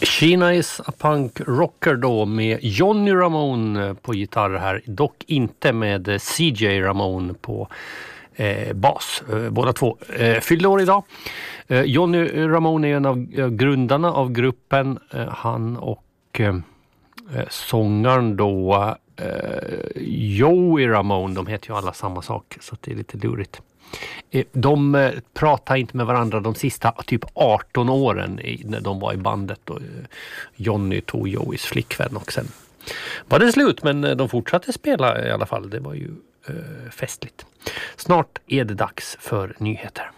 Sheena is a punk rocker då med Johnny Ramone på gitarr här. Dock inte med CJ Ramone på bas. Båda två fyllde år idag. Johnny Ramone är en av grundarna av gruppen. Han och sångaren då Joey Ramone, de heter ju alla samma sak så det är lite lurigt. De pratade inte med varandra de sista typ 18 åren när de var i bandet och Johnny tog Joeys flickvän och sen var det slut, men de fortsatte spela i alla fall. Det var ju festligt. Snart är det dags för nyheter.